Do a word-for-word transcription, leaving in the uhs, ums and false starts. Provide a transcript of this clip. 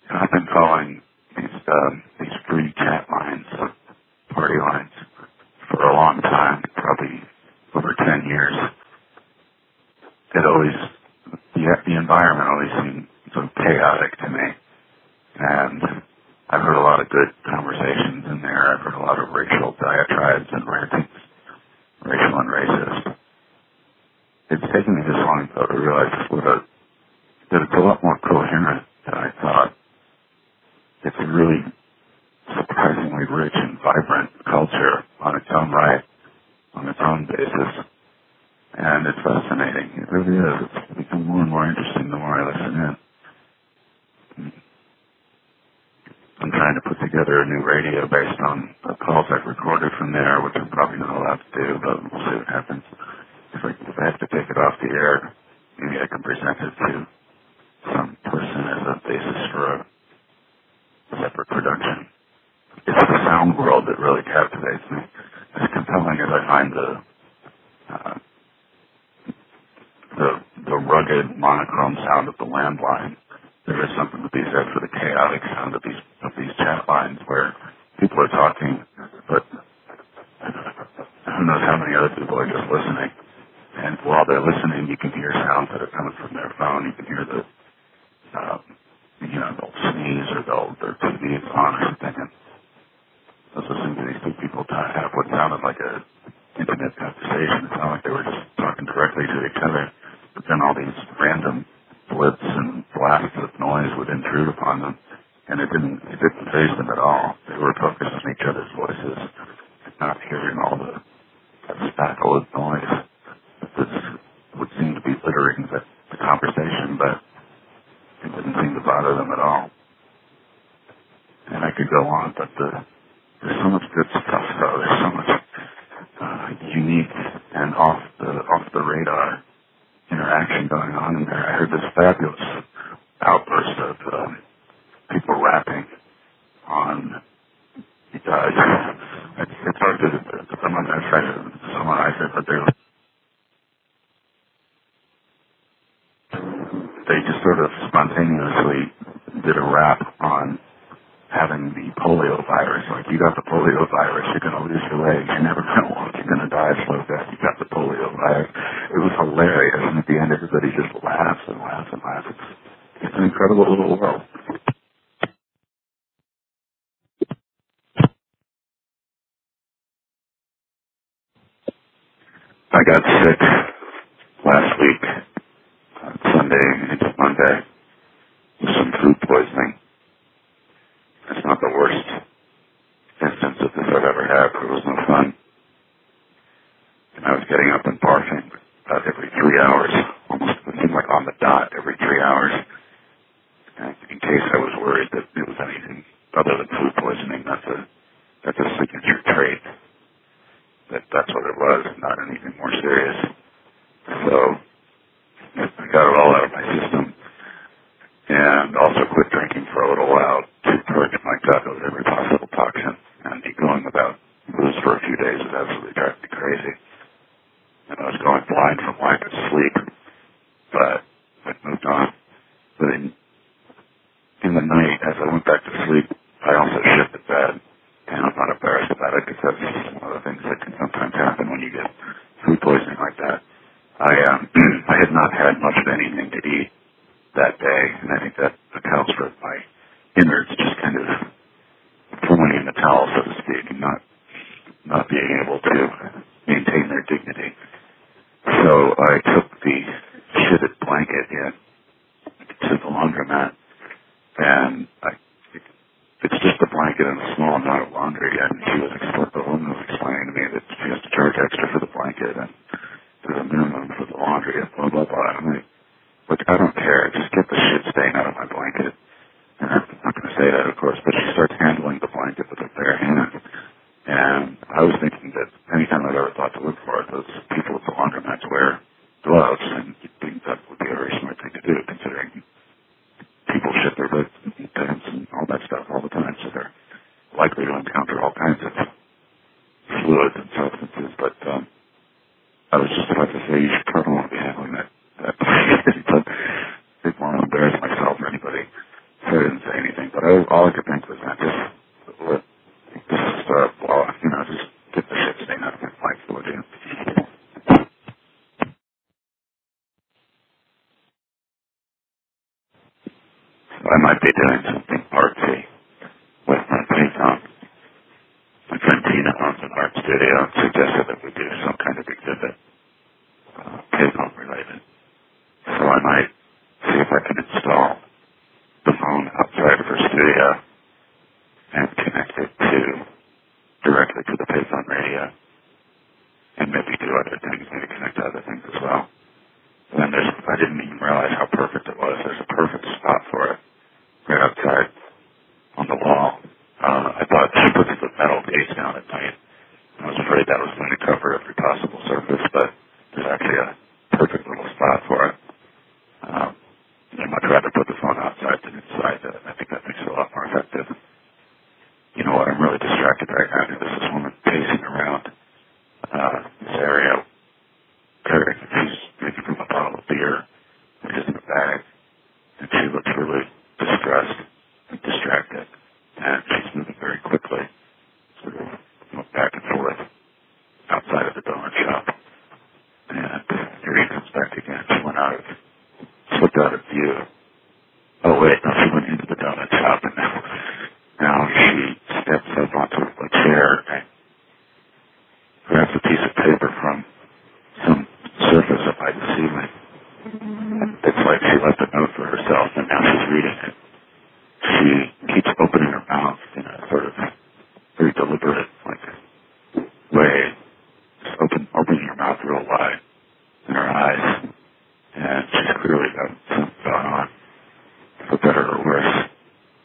And I've been calling these um, these free chat lines, party lines, for a long time, probably over ten years. It always, the, the environment always seemed so chaotic to me. And I've heard a lot of good conversations in there. I've heard a lot of racial diatribes and rantings, racial and racist. It's taken me this long, though, to realize what a, that it's a lot more coherent than I thought. It's a really surprisingly rich and vibrant culture on its own right, on its own basis. And it's fascinating. It really is. It's become more and more interesting the more I listen in. I'm trying to put together a new radio based on the calls I've recorded from there, which I'm probably not allowed to do, but we'll see what happens. If I, if I have to take it off the air, maybe I can present it to some person as a basis for a separate production. It's the sound world that really captivates me. As compelling as I find the uh, the the rugged monochrome sound of the landline, there is something to be said for the chaotic sound of these of these chat lines where people are talking, but who knows how many other people are just listening. And while they're listening, you can hear sounds that are coming from their phone. You can hear the, uh, you know, they'll sneeze or they'll their T V is on or something. And I was listening to these two people talk, have what sounded like a intimate conversation. It sounded like they were just talking directly to each other. But then all these random blips and blasts of noise would intrude upon them, and it didn't it didn't faze them at all. They were focused on each other's voices, not hearing all the that spackle of noise that would seem to be littering the, the conversation, but it didn't seem to bother them at all. And I could go on, but the, there's so much good stuff, though. There's so much uh, unique and off the off the radar interaction going on in there. I heard this fabulous outburst of uh, people rapping on. Uh, it's, it's hard to. Someone I tried to. Someone I said, but they they just sort of spontaneously did a rap on having the polio virus. Like, you got the polio virus, you're going to lose your legs, you're never going to walk, you're going to die of slow death, you got the polio virus. It was hilarious, and at the end everybody just laughs and laughs and laughs. It's, it's an incredible little world. I got sick last week, uh, Sunday into Monday, with some food poisoning. It's not the worst instance of this I've ever had, but it was no fun. And I was getting up and barfing about every three hours, almost, it seemed like on the dot every three hours. And in case I was worried that it was anything other than food poisoning, that's a, that's a signature trait. That that's what it was, not anything more serious. So I got it all out of my system. And also quit drinking for a little while to purge my gut of every possible toxin. And me going without booze for a few days was absolutely driving me crazy. And I was going blind from lack of sleep. But I moved on. But in, in the night, as I went back to sleep, I also shit the bed. And I'm not embarrassed about it because that's one of the things that can sometimes happen when you get food poisoning like that. I um, I had not had much of anything to eat that day, and I think that accounts for my innards just kind of throwing in the towel, so to speak, and not not being able to maintain their dignity. So I took the shitted blanket in to the laundromat, and I, it's just a blanket and a small amount of laundry, and she was the woman was explaining to me that she has to charge extra for the blanket, and there's a minimum for the laundry, and blah, blah, blah. I'm like, look, I don't care. Just get the shit stain out of my blanket. And I'm not going to say that, of course, but she starts handling the blanket with a bare hand. And I was thinking that anytime I've ever thought to look for it, those people at the laundromats wear gloves, and you'd think that would be a very smart thing to do, considering people shit their pants and all that stuff all the time, so they're likely to encounter all kinds of fluids and substances. But um, I was just about to say you should probably want to be handling that. that but I didn't want to embarrass myself or anybody, so I didn't say anything. all, all I could think was, I just, let, just, uh, well, you know, just get the shit stain out of my life, would you? So I might be doing something artsy with my Python. My friend Tina owns an art studio and suggested that we do some kind of exhibit, uh, Python related. So I might see if I can install the phone outside of her studio and connect it to directly to the Python radio, and maybe do other things, maybe connect to other things as well. And then there's, I didn't even realize how perfect it was. There's a perfect spot for it, right outside on the wall. Uh, I thought she puts the metal case down at night. I was afraid that was going to cover every possible surface, but there's actually a perfect little spot for it. Um, I'd much rather put the phone outside than inside. I think that makes it a lot more effective. You know what? I'm really distracted right now. There's this woman pacing around uh, this area. She's drinking from a bottle of beer, which is in a bag, and she looks really distressed and distracted, and she's moving very quickly, sort of you know, back and forth outside of the donut shop. And here she comes back again. She went out of, slipped out of view. Oh wait, no, she went into the donut shop, and now, now she steps up onto a chair and grabs a piece of paper from some surface up by the ceiling. It's like she left a note for herself, and now she's reading it.